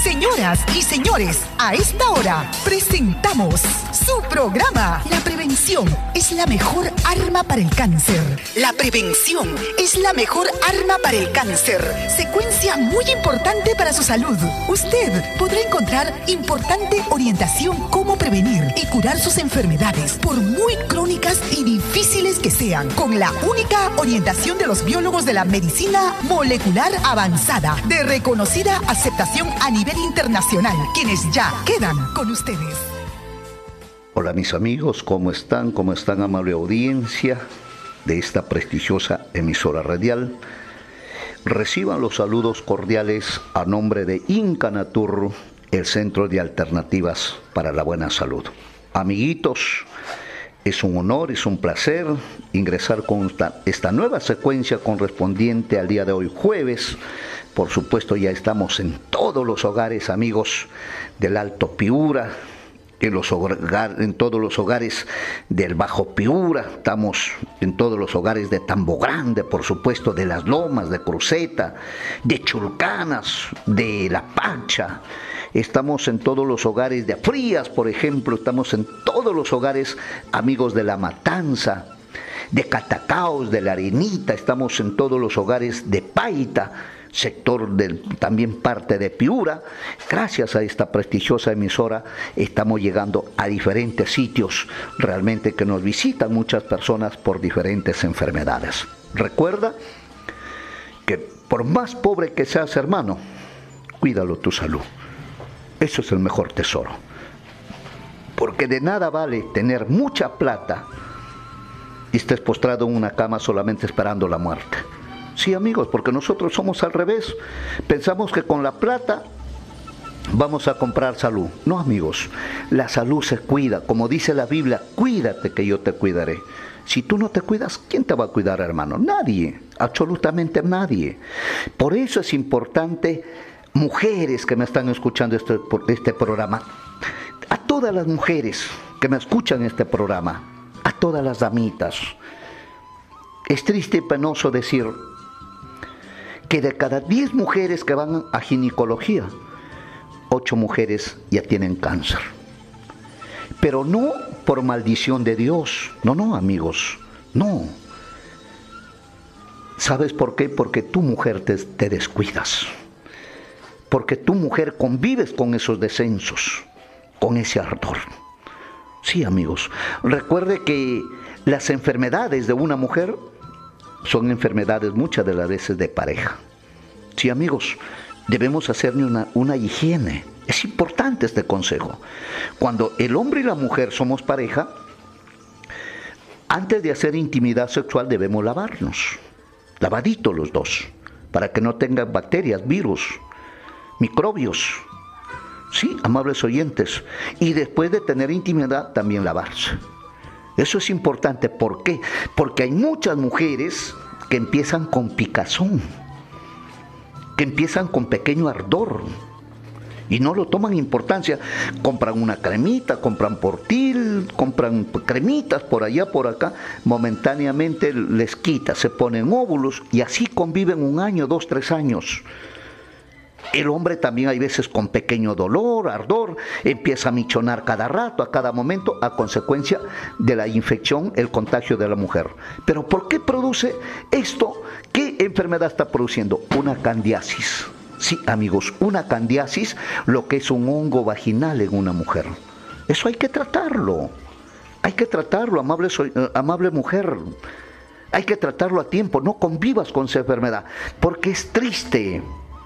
Señoras y señores, a esta hora presentamos su programa. La prevención es la mejor arma para el cáncer. La prevención es la mejor arma para el cáncer. Secuencia muy importante para su salud. Usted podrá encontrar importante orientación cómo prevenir y curar sus enfermedades, por muy crónicas y difíciles que sean, con la única orientación de los biólogos de la medicina molecular avanzada, de reconocida aceptación a nivel internacional, quienes ya quedan con ustedes. Hola mis amigos, ¿cómo están? ¿Cómo están, amable audiencia de esta prestigiosa emisora radial? Reciban los saludos cordiales a nombre de Incanatur, el Centro de Alternativas para la Buena Salud. Amiguitos, es un honor, es un placer ingresar con esta nueva secuencia correspondiente al día de hoy, jueves. Por supuesto, ya estamos en todos los hogares, amigos, del Alto Piura, en todos los hogares del Bajo Piura, estamos en todos los hogares de Tambo Grande, por supuesto, de Las Lomas, de Cruceta, de Chulcanas, de La Pacha. Estamos en todos los hogares de Frías, por ejemplo, estamos en todos los hogares, amigos, de La Matanza, de Catacaos, de La Arenita, estamos en todos los hogares de Paita, sector también parte de Piura. Gracias a esta prestigiosa emisora estamos llegando a diferentes sitios, realmente que nos visitan muchas personas por diferentes enfermedades. Recuerda que por más pobre que seas, hermano, cuídalo tu salud. Eso es el mejor tesoro. Porque de nada vale tener mucha plata y estés postrado en una cama solamente esperando la muerte. Sí, amigos, porque nosotros somos al revés. Pensamos que con la plata vamos a comprar salud. No, amigos, la salud se cuida. Como dice la Biblia, cuídate que yo te cuidaré. Si tú no te cuidas, ¿quién te va a cuidar, hermano? Nadie, absolutamente nadie. Por eso es importante, mujeres que me están escuchando este programa, a todas las mujeres que me escuchan este programa, a todas las damitas, es triste y penoso decir que de cada 10 mujeres que van a ginecología, 8 mujeres ya tienen cáncer. Pero no por maldición de Dios. No, amigos, no. ¿Sabes por qué? Porque tu mujer te descuidas. Porque tu mujer convives con esos descensos, con ese ardor. Sí, amigos, recuerde que las enfermedades de una mujer son enfermedades muchas de las veces de pareja. Sí, amigos, debemos hacer una higiene. Es importante este consejo. Cuando el hombre y la mujer somos pareja, antes de hacer intimidad sexual debemos lavarnos. Lavaditos los dos, para que no tengan bacterias, virus, microbios. Sí, amables oyentes. Y después de tener intimidad, también lavarse. Eso es importante. ¿Por qué? Porque hay muchas mujeres que empiezan con picazón, que empiezan con pequeño ardor y no lo toman importancia. Compran una cremita, compran Portil, compran cremitas por allá, por acá, momentáneamente les quita, se ponen óvulos y así conviven 1 año, 2, 3 años. El hombre también hay veces con pequeño dolor, ardor, empieza a michonar cada rato, a cada momento, a consecuencia de la infección, el contagio de la mujer. Pero ¿por qué produce esto? ¿Qué enfermedad está produciendo? Una candiasis. Sí, amigos, una candiasis, lo que es un hongo vaginal en una mujer. Eso hay que tratarlo. Hay que tratarlo, amable mujer. Hay que tratarlo a tiempo. No convivas con esa enfermedad, porque es triste.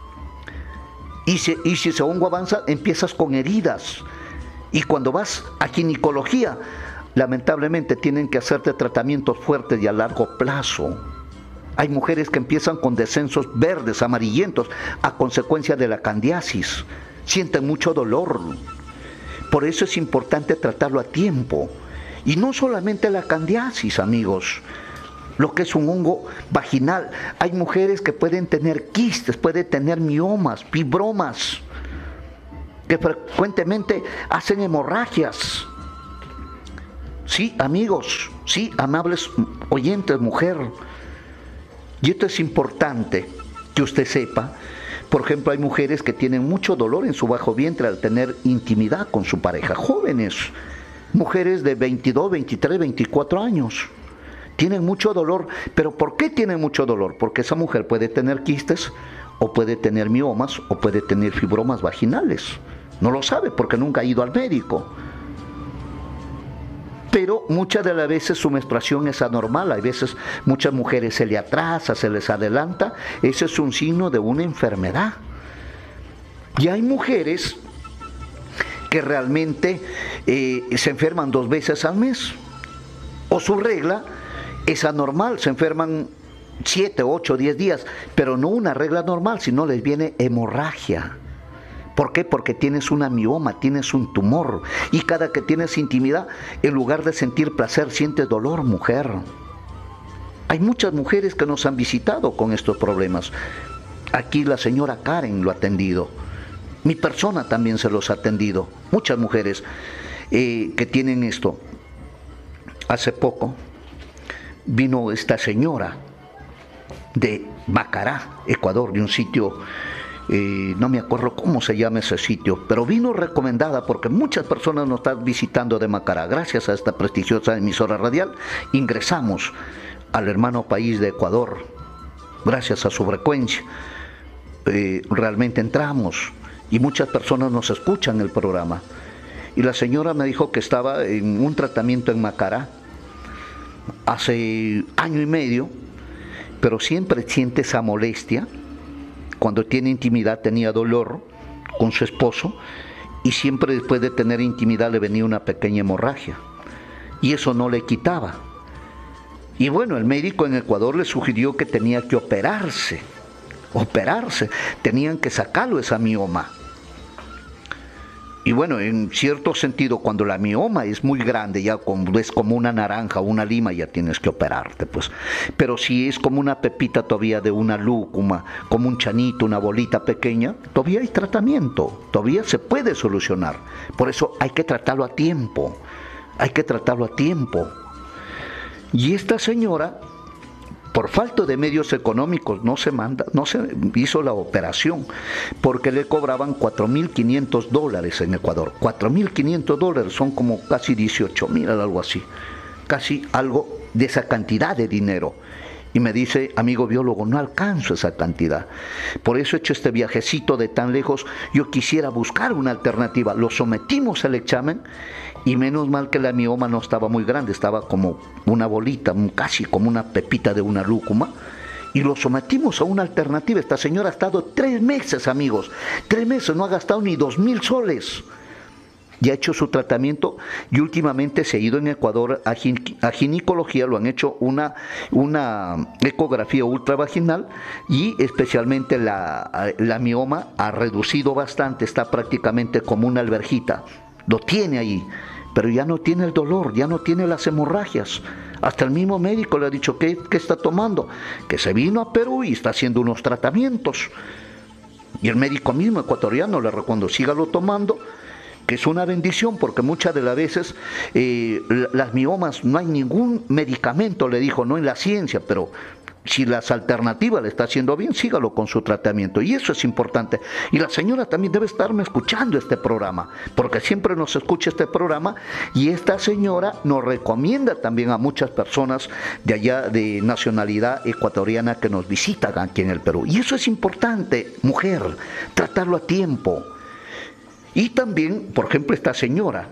Y si ese hongo avanza, empiezas con heridas. Y cuando vas a ginecología, lamentablemente tienen que hacerte tratamientos fuertes y a largo plazo. Hay mujeres que empiezan con descensos verdes, amarillentos, a consecuencia de la candiasis. Sienten mucho dolor. Por eso es importante tratarlo a tiempo. Y no solamente la candiasis, amigos. Lo que es un hongo vaginal. Hay mujeres que pueden tener quistes, pueden tener miomas, fibromas, que frecuentemente hacen hemorragias. Sí, amigos, sí, amables oyentes, mujer. Y esto es importante que usted sepa, Por ejemplo, hay mujeres que tienen mucho dolor en su bajo vientre al tener intimidad con su pareja. Jóvenes, mujeres de 22, 23, 24 años. Tienen mucho dolor. ¿Pero por qué tienen mucho dolor? Porque esa mujer puede tener quistes, o puede tener miomas, o puede tener fibromas vaginales. No lo sabe porque nunca ha ido al médico. Pero muchas de las veces su menstruación es anormal. Hay veces muchas mujeres se les atrasa, se les adelanta. Ese es un signo de una enfermedad. Y hay mujeres que realmente se enferman 2 veces al mes. O su regla es anormal, se enferman 7, 8, 10 días. Pero no una regla normal, sino les viene hemorragia. ¿Por qué? Porque tienes una mioma, tienes un tumor. Y cada que tienes intimidad, en lugar de sentir placer, sientes dolor, mujer. Hay muchas mujeres que nos han visitado con estos problemas. Aquí la señora Karen lo ha atendido. Mi persona también se los ha atendido. Muchas mujeres que tienen esto. Hace poco vino esta señora de Macará, Ecuador, de un sitio... no me acuerdo cómo se llama ese sitio, pero vino recomendada porque muchas personas nos están visitando de Macará. Gracias a esta prestigiosa emisora radial ingresamos al hermano país de Ecuador, gracias a su frecuencia. Realmente entramos y muchas personas nos escuchan el programa. Y la señora me dijo que estaba en un tratamiento en Macará hace 1 año y medio, pero siempre siente esa molestia. Cuando tiene intimidad tenía dolor con su esposo y siempre después de tener intimidad le venía una pequeña hemorragia y eso no le quitaba. Y bueno, el médico en Ecuador le sugirió que tenía que operarse, tenían que sacarlo esa mioma. Y bueno, en cierto sentido, cuando la mioma es muy grande, ya es como una naranja o una lima, ya tienes que operarte, pues. Pero si es como una pepita todavía de una lúcuma, como un chanito, una bolita pequeña, todavía hay tratamiento, todavía se puede solucionar. Por eso hay que tratarlo a tiempo, Y esta señora, por falta de medios económicos, no se hizo la operación, porque le cobraban $4.500 en Ecuador. $4.500 son como casi 18.000, algo así. Casi algo de esa cantidad de dinero. Y me dice, amigo biólogo, no alcanzo esa cantidad. Por eso he hecho este viajecito de tan lejos. Yo quisiera buscar una alternativa. Lo sometimos al examen y menos mal que la mioma no estaba muy grande, estaba como una bolita, casi como una pepita de una lúcuma. Y lo sometimos a una alternativa. Esta señora ha estado 3 meses, amigos. 3 meses, no ha gastado ni 2.000 soles. Ya ha hecho su tratamiento y últimamente se ha ido en Ecuador a ginecología, lo han hecho una ecografía ultravaginal y especialmente la mioma ha reducido bastante, está prácticamente como una alverjita, lo tiene ahí, pero ya no tiene el dolor, ya no tiene las hemorragias. Hasta el mismo médico le ha dicho que está tomando, que se vino a Perú y está haciendo unos tratamientos. Y el médico mismo ecuatoriano le recomendó, sígalo tomando, que es una bendición, porque muchas de las veces las miomas no hay ningún medicamento, le dijo, no en la ciencia, pero si las alternativas le está haciendo bien, sígalo con su tratamiento, y eso es importante. Y la señora también debe estarme escuchando este programa, porque siempre nos escucha este programa, y esta señora nos recomienda también a muchas personas de allá de nacionalidad ecuatoriana que nos visitan aquí en el Perú, y eso es importante, mujer, tratarlo a tiempo. Y también, por ejemplo, esta señora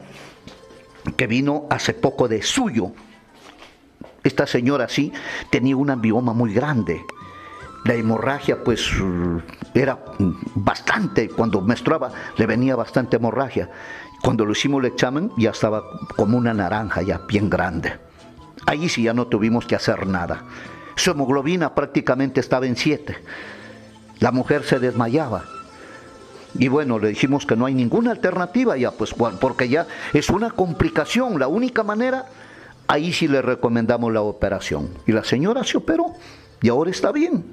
que vino hace poco de Suyo. Esta señora sí tenía una mioma muy grande. La hemorragia pues era bastante, cuando menstruaba le venía bastante hemorragia. Cuando le hicimos el examen ya estaba como una naranja, ya bien grande. Ahí sí ya no tuvimos que hacer nada. Su hemoglobina prácticamente estaba en 7. La mujer se desmayaba. Y bueno, le dijimos que no hay ninguna alternativa ya, pues porque ya es una complicación. La única manera, ahí sí le recomendamos la operación. Y la señora se operó y ahora está bien.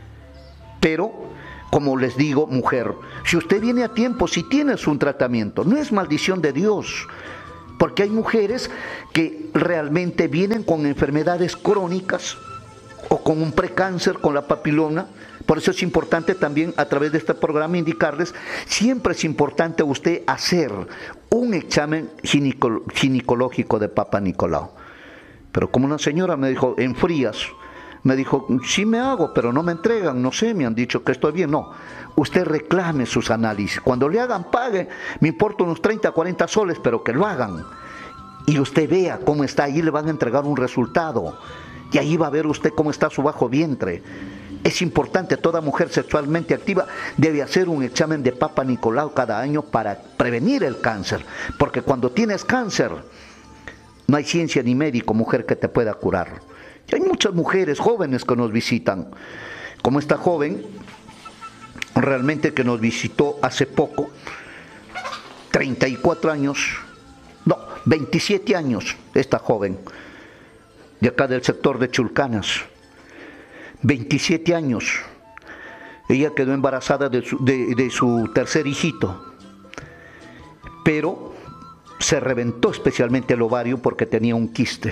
Pero, como les digo, mujer, si usted viene a tiempo, si tienes un tratamiento, no es maldición de Dios. Porque hay mujeres que realmente vienen con enfermedades crónicas o con un precáncer, con la papiloma. Por eso es importante también a través de este programa indicarles, siempre es importante usted hacer un examen ginecológico de Papa Nicolau. Pero como una señora me dijo, en Frías, me dijo, sí me hago, pero no me entregan, no sé, me han dicho que estoy bien. No, usted reclame sus análisis. Cuando le hagan, pague, me importa unos 30, 40 soles, pero que lo hagan. Y usted vea cómo está, ahí le van a entregar un resultado. Y ahí va a ver usted cómo está su bajo vientre. Es importante, toda mujer sexualmente activa debe hacer un examen de Papa Nicolau cada año para prevenir el cáncer. Porque cuando tienes cáncer, no hay ciencia ni médico, mujer, que te pueda curar. Y hay muchas mujeres jóvenes que nos visitan, como esta joven, realmente que nos visitó hace poco, 34 años, no, 27 años, esta joven, de acá del sector de Chulcanas, 27 años, ella quedó embarazada de su tercer hijito, pero se reventó especialmente el ovario porque tenía un quiste.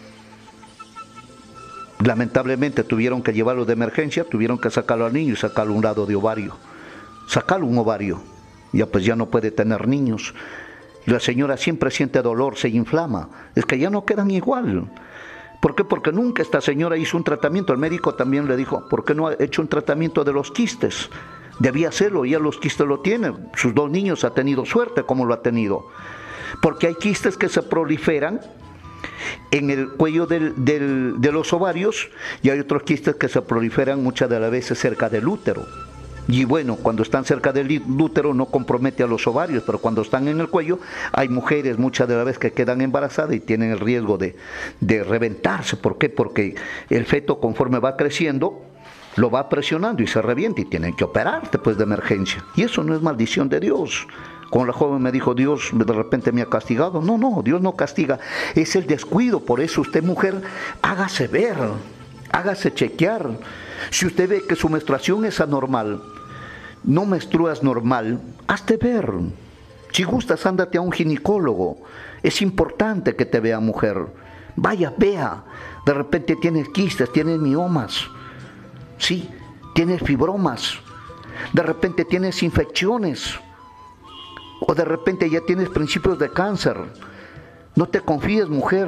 Lamentablemente tuvieron que llevarlo de emergencia, tuvieron que sacarlo al niño y sacarlo un lado de ovario, sacarlo un ovario, ya no puede tener niños. Y la señora siempre siente dolor, se inflama, es que ya no quedan igual. ¿Por qué? Porque nunca esta señora hizo un tratamiento. El médico también le dijo, ¿por qué no ha hecho un tratamiento de los quistes? Debía hacerlo, ya los quistes lo tiene. Sus 2 niños ha tenido suerte como lo ha tenido. Porque hay quistes que se proliferan en el cuello de los ovarios y hay otros quistes que se proliferan muchas de las veces cerca del útero. Y bueno, cuando están cerca del útero no compromete a los ovarios, pero cuando están en el cuello, hay mujeres muchas de las veces que quedan embarazadas y tienen el riesgo de reventarse. ¿Por qué? Porque el feto, conforme va creciendo, lo va presionando y se revienta y tienen que operar después de emergencia. Y eso no es maldición de Dios. Como la joven me dijo, Dios de repente me ha castigado. No, Dios no castiga, es el descuido. Por eso usted, mujer, hágase ver, hágase chequear. Si usted ve que su menstruación es anormal, no menstruas normal, hazte ver. Si gustas, ándate a un ginecólogo. Es importante que te vea, mujer. Vaya, vea. De repente tienes quistes, tienes miomas, sí, tienes fibromas, de repente tienes infecciones, o de repente ya tienes principios de cáncer. No te confíes, mujer.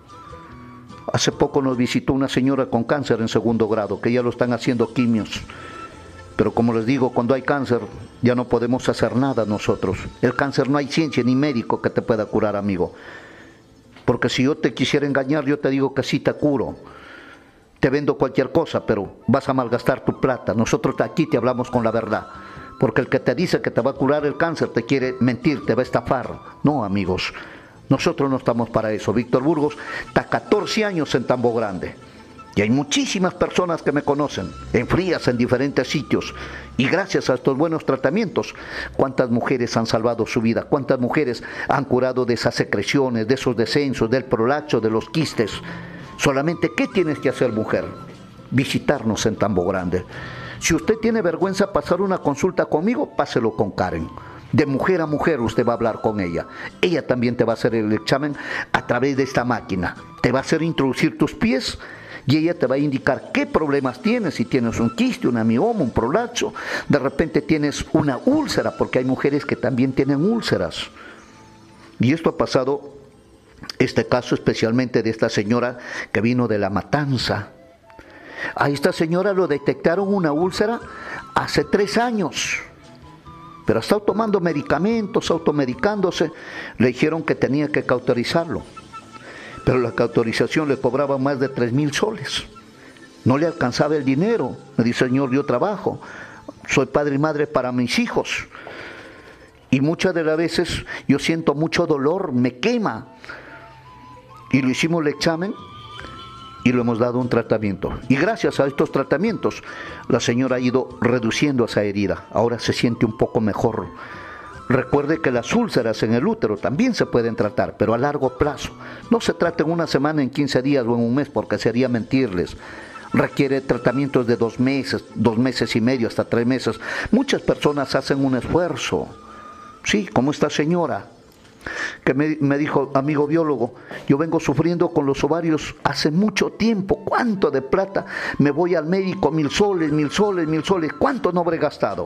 Hace poco nos visitó una señora con cáncer en 2º grado, que ya lo están haciendo quimios. Pero como les digo, cuando hay cáncer, ya no podemos hacer nada nosotros. El cáncer no hay ciencia ni médico que te pueda curar, amigo. Porque si yo te quisiera engañar, yo te digo que sí te curo. Te vendo cualquier cosa, pero vas a malgastar tu plata. Nosotros aquí te hablamos con la verdad. Porque el que te dice que te va a curar el cáncer te quiere mentir, te va a estafar. No, amigos. Nosotros no estamos para eso. Víctor Burgos está 14 años en Tambo Grande. Y hay muchísimas personas que me conocen, en Frías, en diferentes sitios. Y gracias a estos buenos tratamientos, ¿cuántas mujeres han salvado su vida? ¿Cuántas mujeres han curado de esas secreciones, de esos descensos, del prolapso, de los quistes? Solamente, ¿qué tienes que hacer, mujer? Visitarnos en Tambo Grande. Si usted tiene vergüenza pasar una consulta conmigo, páselo con Karen. De mujer a mujer usted va a hablar con ella. Ella también te va a hacer el examen a través de esta máquina. Te va a hacer introducir tus pies y ella te va a indicar qué problemas tienes, si tienes un quiste, una mioma, un prolapso, de repente tienes una úlcera, porque hay mujeres que también tienen úlceras. Y esto ha pasado, este caso especialmente de esta señora que vino de La Matanza. A esta señora lo detectaron una úlcera hace 3 años, pero ha estado tomando medicamentos, automedicándose, le dijeron que tenía que cauterizarlo. Pero la cauterización le cobraba más de 3,000 soles. No le alcanzaba el dinero. Me dice, Señor, yo trabajo, soy padre y madre para mis hijos. Y muchas de las veces yo siento mucho dolor, me quema. Y le hicimos el examen y le hemos dado un tratamiento. Y gracias a estos tratamientos, la señora ha ido reduciendo esa herida. Ahora se siente un poco mejor. Recuerde que las úlceras en el útero también se pueden tratar, pero a largo plazo. No se trata en una semana, en 15 días o en un mes, porque sería mentirles. Requiere tratamientos de 2 meses, 2 meses y medio, hasta 3 meses. Muchas personas hacen un esfuerzo. Sí, como esta señora. que me dijo, amigo biólogo, yo vengo sufriendo con los ovarios hace mucho tiempo, ¿cuánto de plata? Me voy al médico, 1.000 soles, 1.000 soles, 1.000 soles, ¿cuánto no habré gastado?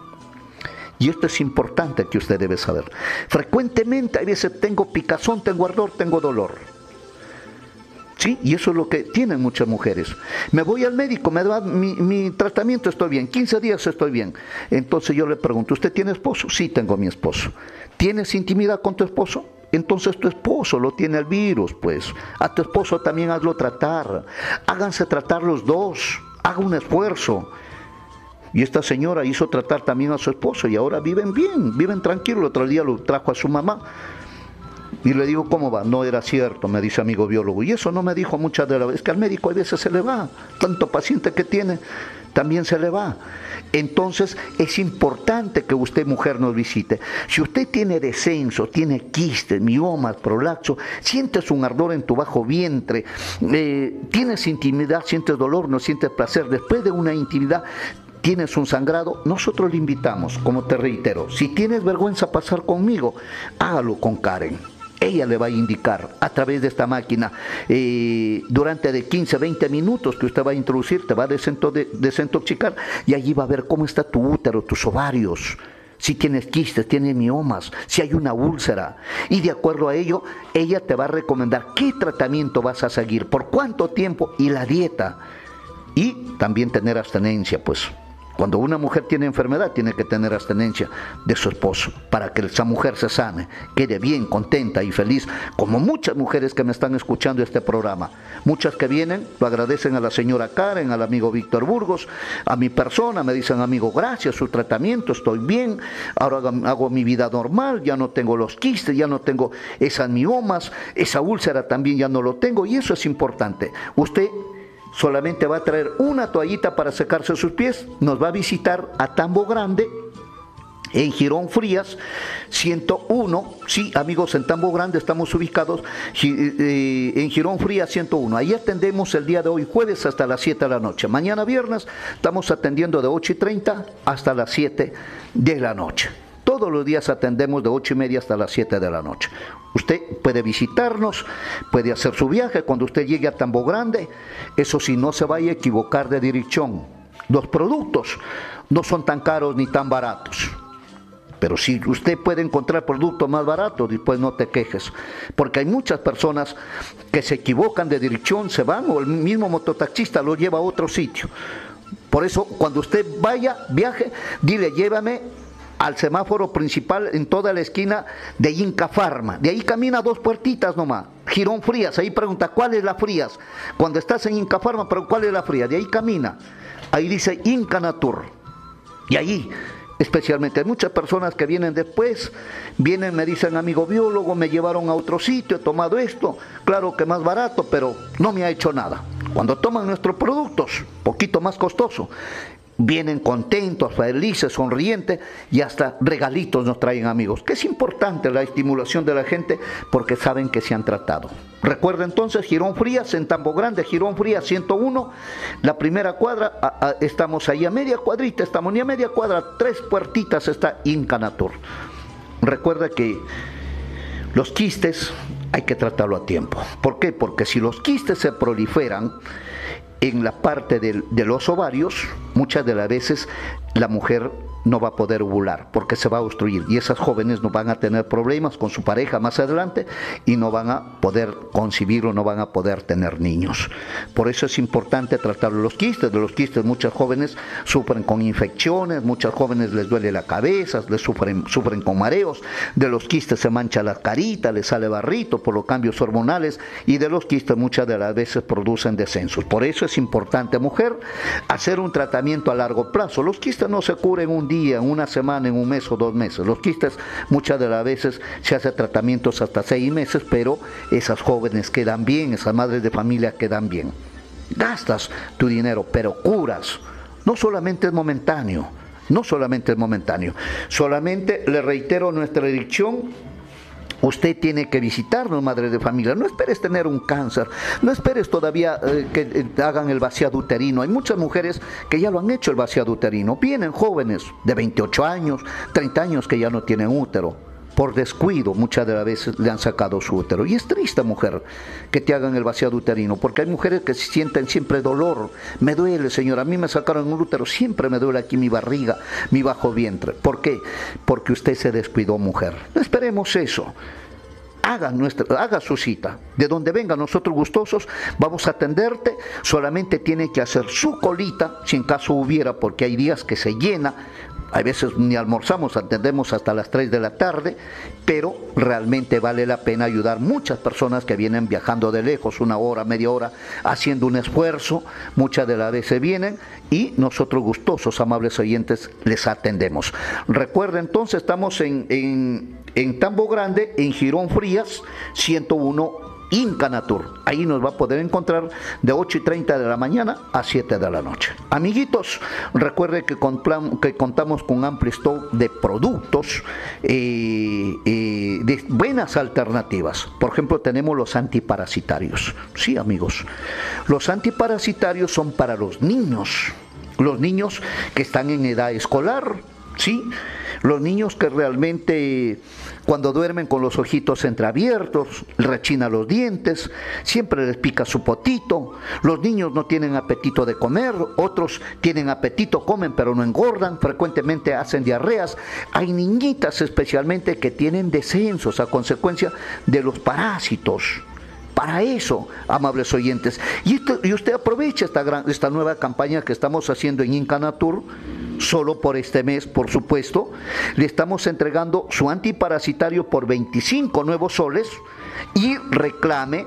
Y esto es importante que usted debe saber. Frecuentemente, a veces tengo picazón, tengo ardor, tengo dolor. ¿Sí? Y eso es lo que tienen muchas mujeres. Me voy al médico, me da mi tratamiento, estoy bien, 15 días estoy bien. Entonces yo le pregunto, ¿usted tiene esposo? Sí, tengo mi esposo. ¿Tienes intimidad con tu esposo? Entonces tu esposo lo tiene el virus, pues. A tu esposo también hazlo tratar. Háganse tratar los dos. Haga un esfuerzo. Y esta señora hizo tratar también a su esposo y ahora viven bien, viven tranquilos. El otro día lo trajo a su mamá. Y le digo, ¿cómo va? No era cierto, me dice amigo biólogo. Y eso no me dijo muchas de las veces. Es que al médico a veces se le va. Tanto paciente que tiene, también se le va. Entonces es importante que usted, mujer, nos visite. Si usted tiene descenso, tiene quistes, miomas, prolapso, sientes un ardor en tu bajo vientre, tienes intimidad, sientes dolor, no sientes placer, después de una intimidad tienes un sangrado, nosotros le invitamos, como te reitero, si tienes vergüenza pasar conmigo, hágalo con Karen. Ella le va a indicar a través de esta máquina, durante de 15, 20 minutos que usted va a introducir, te va a desintoxicar y allí va a ver cómo está tu útero, tus ovarios, si tienes quistes, tienes miomas, si hay una úlcera. Y de acuerdo a ello, ella te va a recomendar qué tratamiento vas a seguir, por cuánto tiempo y la dieta. Y también tener abstenencia, pues. Cuando una mujer tiene enfermedad, tiene que tener abstenencia de su esposo para que esa mujer se sane, quede bien, contenta y feliz, como muchas mujeres que me están escuchando este programa. Muchas que vienen, lo agradecen a la señora Karen, al amigo Víctor Burgos, a mi persona, me dicen, amigo, gracias, su tratamiento, estoy bien, ahora hago mi vida normal, ya no tengo los quistes, ya no tengo esas miomas, esa úlcera también ya no lo tengo, y eso es importante. Usted solamente va a traer una toallita para secarse sus pies, nos va a visitar a Tambo Grande, en Girón Frías 101, sí amigos, en Tambo Grande estamos ubicados, en Girón Frías 101, ahí atendemos el día de hoy jueves hasta las 7 de la noche, mañana viernes estamos atendiendo de 8:30 hasta las 7 de la noche. Todos los días atendemos de 8:30 hasta las 7 de la noche. Usted puede visitarnos, puede hacer su viaje cuando usted llegue a Tambo Grande. Eso sí, no se vaya a equivocar de dirección. Los productos no son tan caros ni tan baratos. Pero si usted puede encontrar productos más baratos, después no te quejes. Porque hay muchas personas que se equivocan de dirección, se van, o el mismo mototaxista lo lleva a otro sitio. Por eso, cuando usted vaya, viaje, dile, llévame al semáforo principal en toda la esquina de Inca Pharma. De ahí camina 2 puertitas nomás. Girón Frías, ahí pregunta, ¿cuál es la Frías? Cuando estás en Inca Pharma, pero ¿cuál es la Frías? De ahí camina. Ahí dice Inca Natur. Y ahí, especialmente, hay muchas personas que vienen después, vienen, me dicen, amigo biólogo, me llevaron a otro sitio, he tomado esto, claro que más barato, pero no me ha hecho nada. Cuando toman nuestros productos, poquito más costoso, vienen contentos, felices, sonrientes y hasta regalitos nos traen, amigos, que es importante la estimulación de la gente porque saben que se han tratado. Recuerda entonces, Girón Frías, en Tambo Grande, Girón Frías 101, la primera cuadra, estamos ahí a media cuadrita, estamos ni a media cuadra, 3 puertitas está Inca Natur. Recuerda que los quistes hay que tratarlo a tiempo. ¿Por qué? Porque si los quistes se proliferan en la parte de los ovarios, muchas de las veces la mujer no va a poder ovular porque se va a obstruir y esas jóvenes no van a tener problemas con su pareja más adelante y no van a poder concebir o no van a poder tener niños. Por eso es importante tratar los quistes. De los quistes muchas jóvenes sufren con infecciones, muchas jóvenes les duele la cabeza, sufren con mareos, de los quistes se mancha la carita, les sale barrito por los cambios hormonales y de los quistes muchas de las veces producen descensos. Por eso es importante, mujer, hacer un tratamiento a largo plazo. Los quistes no se curan en un día, en una semana, en un mes o 2 meses. Los quistes muchas de las veces se hacen tratamientos hasta 6 meses, pero esas jóvenes quedan bien, esas madres de familia quedan bien. Gastas tu dinero, pero curas. No solamente es momentáneo, no solamente es momentáneo. Solamente le reitero nuestra dirección. Usted tiene que visitarnos, madre de familia. No esperes tener un cáncer, no esperes todavía que hagan el vaciado uterino. Hay muchas mujeres que ya lo han hecho el vaciado uterino. Vienen jóvenes de 28 años, 30 años que ya no tienen útero. por descuido muchas de las veces le han sacado su útero. Y es triste, mujer, que te hagan el vaciado uterino, porque hay mujeres que sienten siempre dolor. Me duele, señora, a mí me sacaron un útero, siempre me duele aquí mi barriga, mi bajo vientre. ¿Por qué? Porque usted se descuidó, mujer. No esperemos eso. Haga su cita. De donde venga, nosotros gustosos vamos a atenderte. Solamente tiene que hacer su colita, si en caso hubiera, porque hay días que se llena. A veces ni almorzamos, atendemos hasta las 3 de la tarde, pero realmente vale la pena ayudar muchas personas que vienen viajando de lejos, 1 hora, media hora, haciendo un esfuerzo. Muchas de las veces vienen y nosotros gustosos, amables oyentes, les atendemos. Recuerden, entonces, estamos en Tambo Grande, en Girón Frías, 101 Incanatur. Ahí nos va a poder encontrar de 8:30 de la mañana a 7 de la noche. Amiguitos, recuerde que contamos con un amplio stock de productos, de buenas alternativas. Por ejemplo, tenemos los antiparasitarios. Sí, amigos, los antiparasitarios son para los niños que están en edad escolar. Sí, los niños que realmente cuando duermen con los ojitos entreabiertos, rechinan los dientes, siempre les pica su potito, los niños no tienen apetito de comer, otros tienen apetito, comen pero no engordan, frecuentemente hacen diarreas. Hay niñitas especialmente que tienen descensos a consecuencia de los parásitos. Para eso, amables oyentes, y usted aprovecha esta nueva campaña que estamos haciendo en Incanatur. Solo por este mes, por supuesto, le estamos entregando su antiparasitario por 25 nuevos soles y reclame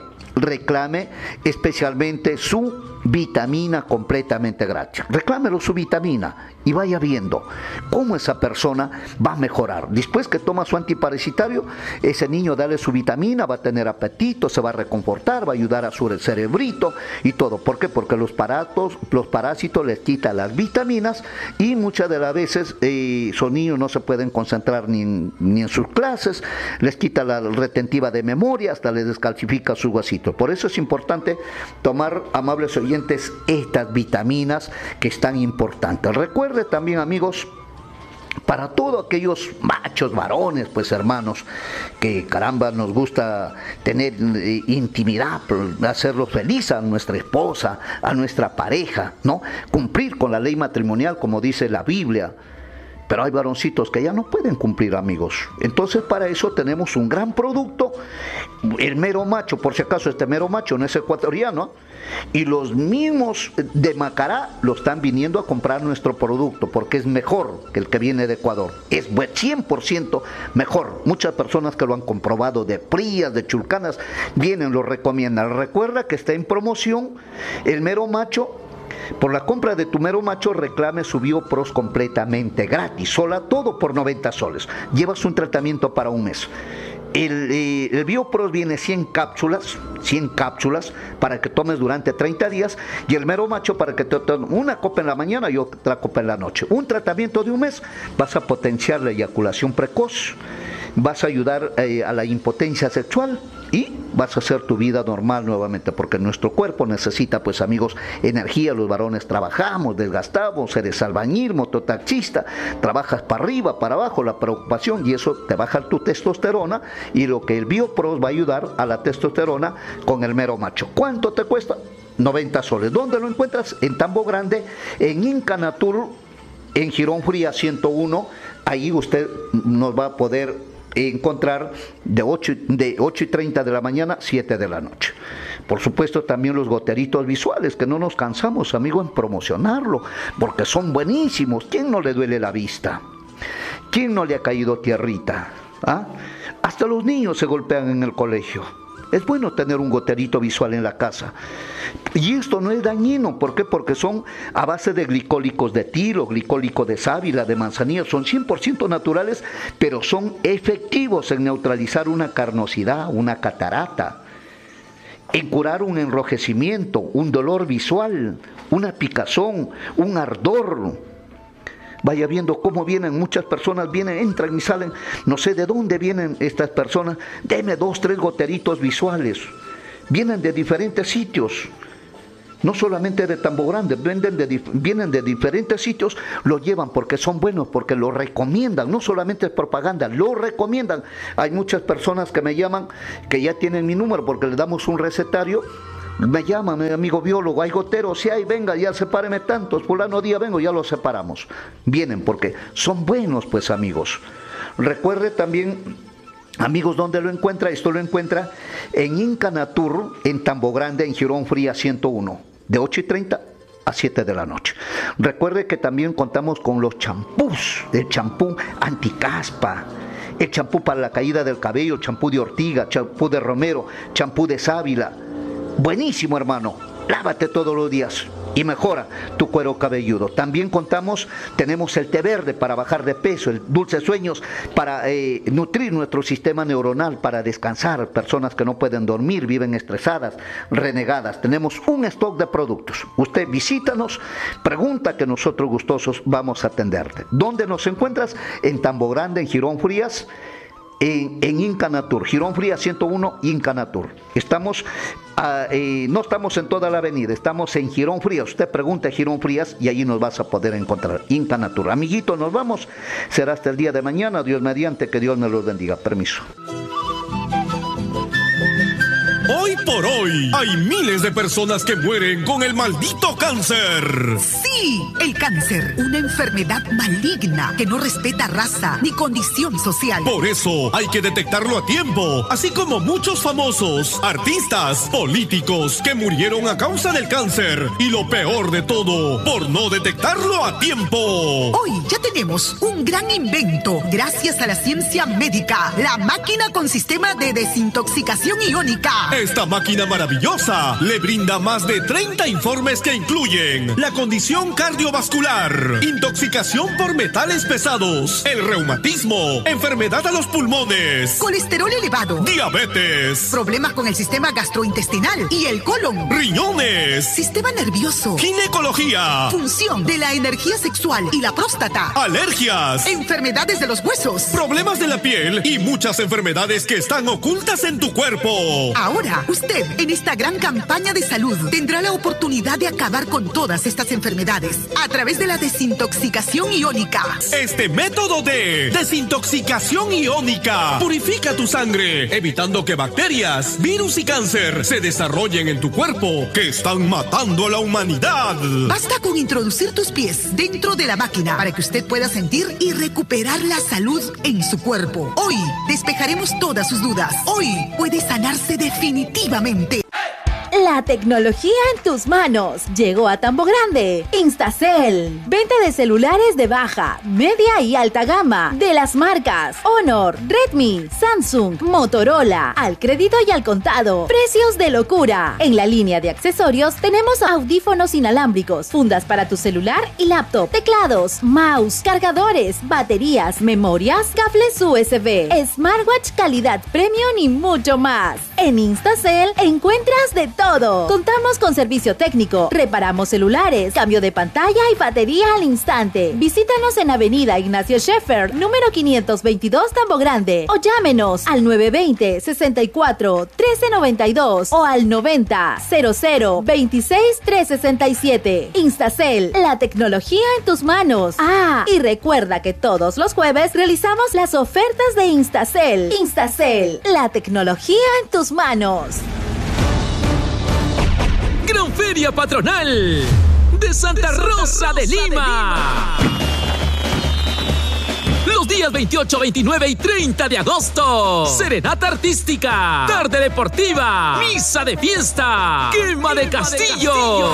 especialmente su vitamina completamente gratis. Reclámelo su vitamina y vaya viendo cómo esa persona va a mejorar. Después que toma su antiparasitario, ese niño dale su vitamina, va a tener apetito, se va a reconfortar, va a ayudar a su cerebrito y todo. ¿Por qué? Porque los parásitos les quitan las vitaminas y muchas de las veces esos niños no se pueden concentrar ni en sus clases, les quita la retentiva de memoria, hasta les descalcifica su vasito. Por eso es importante tomar, amables oyentes, estas vitaminas que es tan importantes. Recuerde también, amigos, para todos aquellos machos, varones, pues hermanos, que caramba nos gusta tener intimidad, hacerlos feliz a nuestra esposa, a nuestra pareja, ¿no? Cumplir con la ley matrimonial, como dice la Biblia. Pero hay varoncitos que ya no pueden cumplir, amigos. Entonces, para eso tenemos un gran producto, el mero macho. Por si acaso, este mero macho no es ecuatoriano, y los mismos de Macará lo están viniendo a comprar nuestro producto, porque es mejor que el que viene de Ecuador. Es 100% mejor. Muchas personas que lo han comprobado, de Prías, de Chulcanas, vienen, lo recomiendan. Recuerda que está en promoción el mero macho. Por la compra de tu mero macho, reclame su BioPros completamente gratis, sola, todo por 90 soles. Llevas un tratamiento para un mes. El BioPros viene 100 cápsulas para que tomes durante 30 días, y el mero macho para que te tomes una copa en la mañana y otra copa en la noche. Un tratamiento de un mes, vas a potenciar la eyaculación precoz, vas a ayudar a la impotencia sexual y vas a hacer tu vida normal nuevamente, porque nuestro cuerpo necesita, pues amigos, energía. Los varones trabajamos, desgastamos, eres albañil, mototaxista, trabajas para arriba, para abajo, la preocupación, y eso te baja tu testosterona, y lo que el BioPros va a ayudar a la testosterona con el mero macho. ¿Cuánto te cuesta? 90 soles. ¿Dónde lo encuentras? En Tambo Grande, en Incanatur, en Girón Fría 101. Ahí usted nos va a poder encontrar de 8:30 de la mañana a 7 de la noche. Por supuesto, también los goteritos visuales, que no nos cansamos, amigo, en promocionarlo, porque son buenísimos. ¿Quién no le duele la vista? ¿Quién no le ha caído tierrita? ¿Ah? Hasta los niños se golpean en el colegio. Es bueno tener un goterito visual en la casa. Y esto no es dañino. ¿Por qué? Porque son a base de glicólicos de tilo, glicólico de sábila, de manzanilla. Son 100% naturales, pero son efectivos en neutralizar una carnosidad, una catarata, en curar un enrojecimiento, un dolor visual, una picazón, un ardor. Vaya viendo cómo vienen muchas personas, entran y salen, no sé de dónde vienen estas personas. Deme 2, 3 goteritos visuales. Vienen de diferentes sitios. no solamente de Tambo Grande, vienen de diferentes sitios, los llevan porque son buenos, porque lo recomiendan, no solamente es propaganda, lo recomiendan. Hay muchas personas que me llaman, que ya tienen mi número porque les damos un recetario. Me llama mi amigo biólogo, hay goteros, si hay, venga, ya sepáreme tantos, fulano día vengo, ya los separamos. Vienen porque son buenos, pues, amigos. Recuerde también, amigos, ¿dónde lo encuentra? Esto lo encuentra en Inca Natur, en Tambo Grande, en Girón Frías 101, de 8:30 a 7 de la noche. Recuerde que también contamos con los champús, el champú anticaspa, el champú para la caída del cabello, champú de ortiga, champú de romero, champú de sábila. Buenísimo, hermano. Lávate todos los días y mejora tu cuero cabelludo. También tenemos el té verde para bajar de peso, el dulce sueños para nutrir nuestro sistema neuronal, para descansar. Personas que no pueden dormir, viven estresadas, renegadas. Tenemos un stock de productos. Usted visítanos, pregunta, que nosotros gustosos vamos a atenderte. ¿Dónde nos encuentras? En Tambo Grande, en Girón Frías, en Inca Natur, Girón Frías 101, Inca Natur. No estamos en toda la avenida, estamos en Girón Frías. Usted pregunta Girón Frías y allí nos vas a poder encontrar. Inca Natur. Amiguito, nos vamos. Será hasta el día de mañana, Dios mediante, que Dios me los bendiga. Permiso. Hoy por hoy, hay miles de personas que mueren con el maldito cáncer. Sí, el cáncer, una enfermedad maligna que no respeta raza ni condición social. Por eso hay que detectarlo a tiempo, así como muchos famosos, artistas, políticos que murieron a causa del cáncer. Y lo peor de todo, por no detectarlo a tiempo. Hoy ya tenemos un gran invento, gracias a la ciencia médica, la máquina con sistema de desintoxicación iónica. Esta máquina maravillosa le brinda más de 30 informes que incluyen la condición cardiovascular, intoxicación por metales pesados, el reumatismo, enfermedad a los pulmones, colesterol elevado, diabetes, problemas con el sistema gastrointestinal y el colon, riñones, sistema nervioso, ginecología, función de la energía sexual y la próstata, alergias, enfermedades de los huesos, problemas de la piel y muchas enfermedades que están ocultas en tu cuerpo. Ahora, usted, en esta gran campaña de salud, tendrá la oportunidad de acabar con todas estas enfermedades a través de la desintoxicación iónica. Este método de desintoxicación iónica purifica tu sangre, evitando que bacterias, virus y cáncer se desarrollen en tu cuerpo, que están matando a la humanidad. Basta con introducir tus pies dentro de la máquina para que usted pueda sentir y recuperar la salud en su cuerpo. Hoy despejaremos todas sus dudas. Hoy puede sanarse definitivamente. La tecnología en tus manos llegó a Tambo Grande. Instacell. Venta de celulares de baja, media y alta gama de las marcas Honor, Redmi, Samsung, Motorola, al crédito y al contado. Precios de locura. En la línea de accesorios tenemos audífonos inalámbricos, fundas para tu celular y laptop, teclados, mouse, cargadores, baterías, memorias, cables USB, smartwatch calidad premium y mucho más. En Instacell encuentras de todo. Contamos con servicio técnico, reparamos celulares, cambio de pantalla y batería al instante. Visítanos en Avenida Ignacio Scheffer, número 522, Tambo Grande, o llámenos al 920-64-1392 o al 90-00-26-367. Instacell, la tecnología en tus manos. Ah, y recuerda que todos los jueves realizamos las ofertas de Instacell. Instacell, la tecnología en tus manos. Gran Feria Patronal de Santa Rosa de Lima. Los días 28, 29 y 30 de agosto. Serenata artística, tarde deportiva, misa de fiesta, quema de castillo.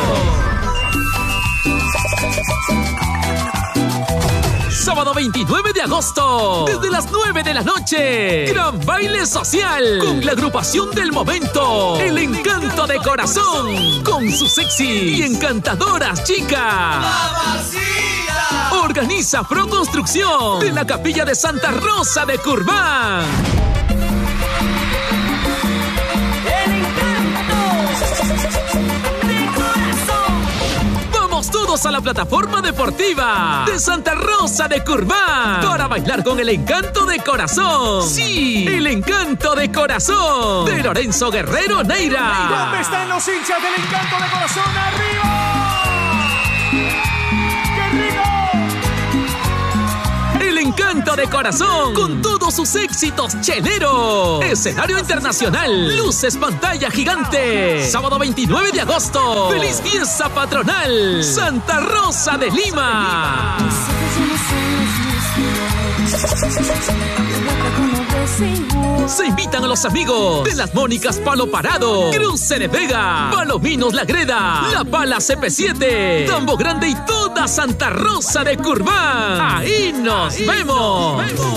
Sábado 29 de agosto, desde las 9 de la noche, gran baile social con la agrupación del momento, El Encanto de Corazón, con sus sexy y encantadoras chicas. ¡Mamacita! Organiza Pro Construcción de la Capilla de Santa Rosa de Curbán. El Encanto de Corazón. Vamos todos todos a la plataforma deportiva de Santa Rosa de Curván para bailar con el encanto de corazón. Sí, el encanto de corazón de Lorenzo Guerrero Neira. ¿Dónde están los hinchas del encanto de corazón? ¡Arriba! ¡Qué rico! El encanto de corazón con todos sus éxitos cheleros. Escenario internacional, luces, pantalla gigante. Sábado 29 de agosto. ¡Feliz fiesta patronal! Santa Rosa de Lima. Se invitan a los amigos de las Mónicas Palo Parado, Cruce de Vega, Palominos La Greda, La Pala CP7, Tambo Grande y toda Santa Rosa de Curván. Ahí nos vemos.